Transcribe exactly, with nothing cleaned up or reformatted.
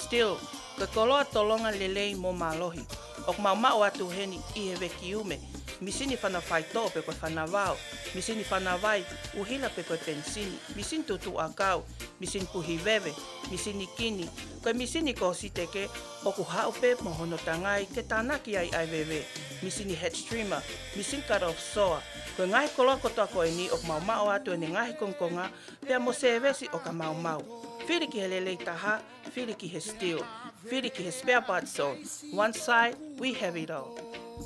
still, ka koloa tolonga lelei mo malohi. Ok mau mau atu heni i he weki ume. Misini whana whai tō pe koe whana wao. Misini whana wai uhila pe koe pensini. Misini tutu a kau. Misini puhi wewe. Misini kini. Koe misini ko siteke o ku hao pe mohono tangai ke tānaki ai ai wewe. Misini head streamer. Misini cut off soa. Koe ngahi koloa kotoa koe ni ok mau mau atu ene ngahi kongkonga pea mo se wesi o ka mau mau. Whiri ki he lelei taha, whiri ki he steel. Whiri ki he spare parts zone. One side, we have it all.